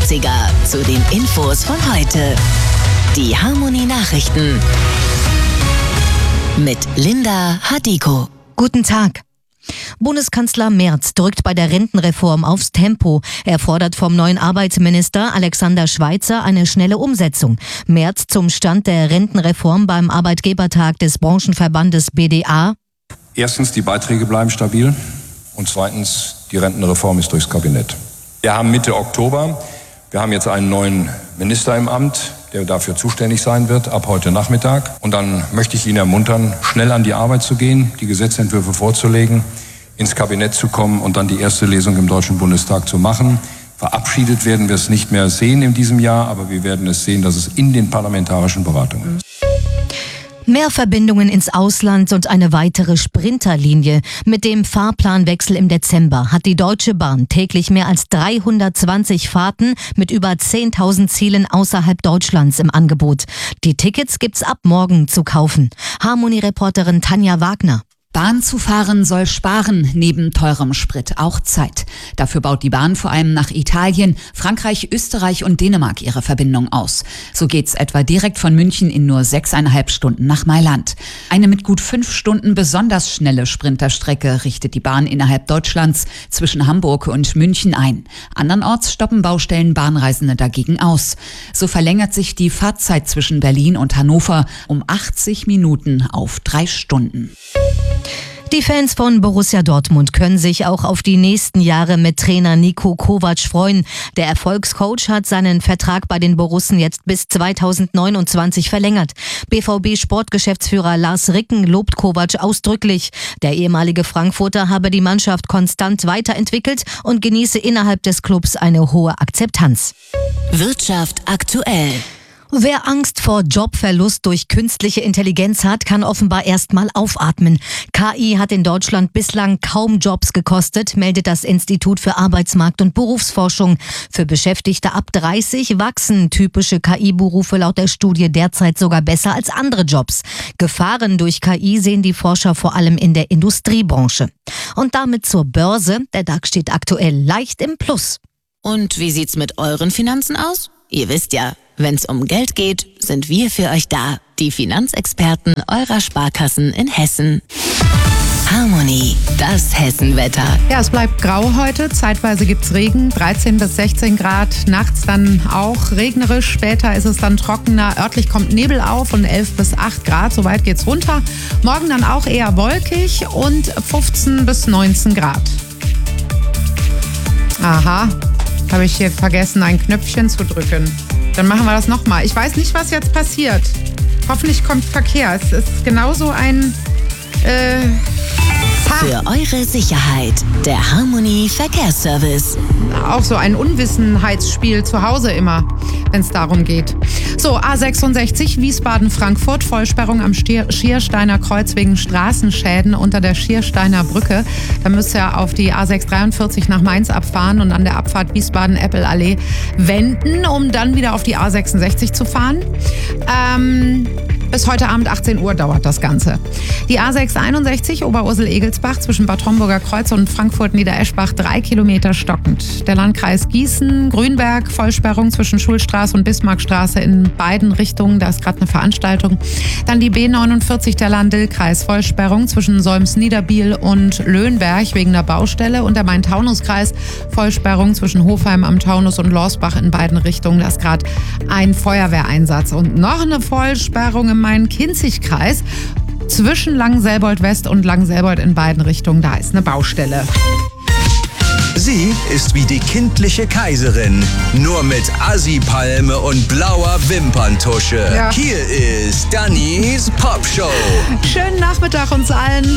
80er zu den Infos von heute. Die Harmony Nachrichten mit Linda Hadiko. Guten Tag. Bundeskanzler Merz drückt bei der Rentenreform aufs Tempo. Er fordert vom neuen Arbeitsminister Alexander Schweitzer eine schnelle Umsetzung. Merz zum Stand der Rentenreform beim Arbeitgebertag des Branchenverbandes BDA. Erstens, die Beiträge bleiben stabil und zweitens, die Rentenreform ist durchs Kabinett. Wir haben Mitte Oktober, wir haben jetzt einen neuen Minister im Amt, der dafür zuständig sein wird, ab heute Nachmittag. Und dann möchte ich ihn ermuntern, schnell an die Arbeit zu gehen, die Gesetzentwürfe vorzulegen, ins Kabinett zu kommen und dann die erste Lesung im Deutschen Bundestag zu machen. Verabschiedet werden wir es nicht mehr sehen in diesem Jahr, aber wir werden es sehen, dass es in den parlamentarischen Beratungen ist. Mehr Verbindungen ins Ausland und eine weitere Sprinterlinie. Mit dem Fahrplanwechsel im Dezember hat die Deutsche Bahn täglich mehr als 320 Fahrten mit über 10.000 Zielen außerhalb Deutschlands im Angebot. Die Tickets gibt's ab morgen zu kaufen. Harmony-Reporterin Tanja Wagner. Bahn zu fahren soll sparen, neben teurem Sprit auch Zeit. Dafür baut die Bahn vor allem nach Italien, Frankreich, Österreich und Dänemark ihre Verbindung aus. So geht's etwa direkt von München in nur 6,5 Stunden nach Mailand. Eine mit gut 5 Stunden besonders schnelle Sprinterstrecke richtet die Bahn innerhalb Deutschlands zwischen Hamburg und München ein. Andernorts stoppen Baustellen Bahnreisende dagegen aus. So verlängert sich die Fahrzeit zwischen Berlin und Hannover um 80 Minuten auf 3 Stunden. Die Fans von Borussia Dortmund können sich auch auf die nächsten Jahre mit Trainer Niko Kovac freuen. Der Erfolgscoach hat seinen Vertrag bei den Borussen jetzt bis 2029 verlängert. BVB-Sportgeschäftsführer Lars Ricken lobt Kovac ausdrücklich. Der ehemalige Frankfurter habe die Mannschaft konstant weiterentwickelt und genieße innerhalb des Clubs eine hohe Akzeptanz. Wirtschaft aktuell. Wer Angst vor Jobverlust durch künstliche Intelligenz hat, kann offenbar erstmal aufatmen. KI hat in Deutschland bislang kaum Jobs gekostet, meldet das Institut für Arbeitsmarkt- und Berufsforschung. Für Beschäftigte ab 30 wachsen typische KI-Berufe laut der Studie derzeit sogar besser als andere Jobs. Gefahren durch KI sehen die Forscher vor allem in der Industriebranche. Und damit zur Börse. Der DAX steht aktuell leicht im Plus. Und wie sieht's mit euren Finanzen aus? Ihr wisst ja, wenn's um Geld geht, sind wir für euch da. Die Finanzexperten eurer Sparkassen in Hessen. Harmony, das Hessenwetter. Ja, es bleibt grau heute. Zeitweise gibt's Regen, 13 bis 16 Grad. Nachts dann auch regnerisch. Später ist es dann trockener. Örtlich kommt Nebel auf und 11 bis 8 Grad. Soweit geht's runter. Morgen dann auch eher wolkig und 15 bis 19 Grad. Aha, habe ich hier vergessen, ein Knöpfchen zu drücken. Dann machen wir das nochmal. Ich weiß nicht, was jetzt passiert. Hoffentlich kommt Verkehr. Es ist genauso ein... Für eure Sicherheit, der Harmony Verkehrsservice. Auch so ein Unwissenheitsspiel zu Hause immer, wenn es darum geht. So, A66 Wiesbaden-Frankfurt, Vollsperrung am Schiersteiner Kreuz wegen Straßenschäden unter der Schiersteiner Brücke. Da müsst ihr auf die A643 nach Mainz abfahren und an der Abfahrt Wiesbaden-Eppel-Allee wenden, um dann wieder auf die A66 zu fahren. Bis heute Abend 18 Uhr dauert das Ganze. Die A661 Oberursel-Egelsbach zwischen Bad Homburger Kreuz und Frankfurt-Niedereschbach 3 Kilometer stockend. Der Landkreis Gießen, Grünberg, Vollsperrung zwischen Schulstraße und Bismarckstraße in beiden Richtungen. Da ist gerade eine Veranstaltung. Dann die B49 der Lahn-Dill-Kreis, Vollsperrung zwischen Solms-Niederbiel und Löhnberg wegen der Baustelle. Und der Main-Taunus-Kreis, Vollsperrung zwischen Hofheim am Taunus und Lorsbach in beiden Richtungen. Da ist gerade ein Feuerwehreinsatz. Und noch eine Vollsperrung im Main-Kinzig-Kreis zwischen Langenselbold-West und Langenselbold in beiden Richtungen. Da ist eine Baustelle. Sie ist wie die kindliche Kaiserin, nur mit Assi-Palme und blauer Wimperntusche. Ja. Hier ist Dannys Popshow. Schönen Nachmittag uns allen.